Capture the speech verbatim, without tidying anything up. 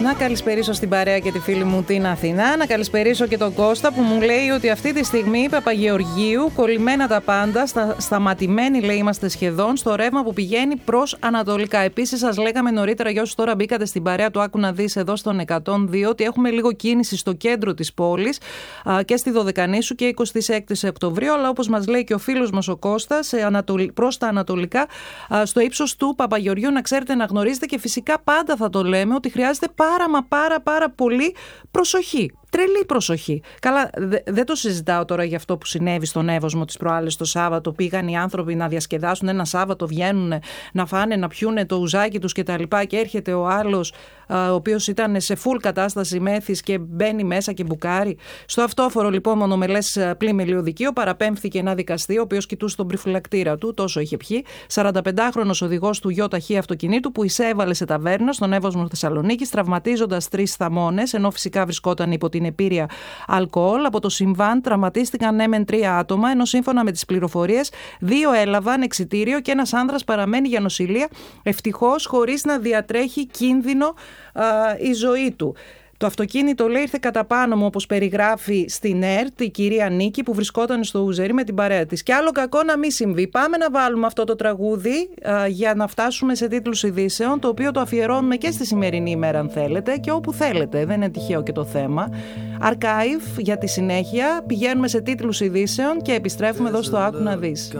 Να καλησπερίσω στην παρέα και τη φίλη μου την Αθηνά. Να καλησπερίσω και τον Κώστα που μου λέει ότι αυτή τη στιγμή Παπαγεωργίου, κολλημένα τα πάντα, στα, σταματημένοι λέει είμαστε σχεδόν, στο ρεύμα που πηγαίνει προς ανατολικά. Επίσης, σας λέγαμε νωρίτερα για όσους τώρα μπήκατε στην παρέα του Άκου να δεις εδώ στον εκατόν δύο ότι έχουμε λίγο κίνηση στο κέντρο της πόλης α, και στη Δωδεκανήσου και εικοστή έκτη Οκτωβρίου. Αλλά όπως μας λέει και ο φίλος μας ο Κώστας, προς τα ανατολικά, α, στο ύψος του Παπαγεωργίου, να ξέρετε να γνωρίζετε και φυσικά πάντα θα το λέμε ότι χρειάζεται πάρα μα πάρα πάρα πολύ προσοχή. Τρελή προσοχή. Καλά, δε, δεν το συζητάω τώρα για αυτό που συνέβη στον Εύωσμο τις προάλλες το Σάββατο. Πήγαν οι άνθρωποι να διασκεδάσουν ένα Σάββατο, βγαίνουν να φάνε, να πιούνε το ουζάκι τους κτλ. Και, και έρχεται ο άλλος, α, ο οποίος ήταν σε φουλ κατάσταση μέθης και μπαίνει μέσα και μπουκάρει. Στο αυτόφορο λοιπόν μονομελές πλημελιωδικείο δικείο παραπέμφθηκε ένα δικαστή, ο οποίος κοιτούσε τον προφυλακτήρα του, τόσο είχε πιει. σαρανταπεντάχρονος οδηγός του γιου ταχύ αυτοκινήτου που εισέβαλε σε ταβέρνα στον Εύωσμο Θεσσαλονίκης, τραυματίζοντας τρεις θαμώνες, ενώ φυσικά βρισκόταν υπό την επίρρεια αλκοόλ. Από το συμβάν τραυματίστηκαν ναι μεν τρία άτομα, ενώ σύμφωνα με τις πληροφορίες δύο έλαβαν εξιτήριο και ένας άνδρας παραμένει για νοσηλεία, ευτυχώς χωρίς να διατρέχει κίνδυνο α, η ζωή του. Το αυτοκίνητο λέει ήρθε κατά πάνω μου, όπως περιγράφει στην ΕΡΤ η κυρία Νίκη που βρισκόταν στο Ουζερί με την παρέα της. Και άλλο κακό να μην συμβεί. Πάμε να βάλουμε αυτό το τραγούδι α, για να φτάσουμε σε τίτλους ειδήσεων, το οποίο το αφιερώνουμε και στη σημερινή ημέρα αν θέλετε και όπου θέλετε. Δεν είναι τυχαίο και το θέμα. Archive για τη συνέχεια. Πηγαίνουμε σε τίτλους ειδήσεων και επιστρέφουμε εδώ στο Άκου να δεις.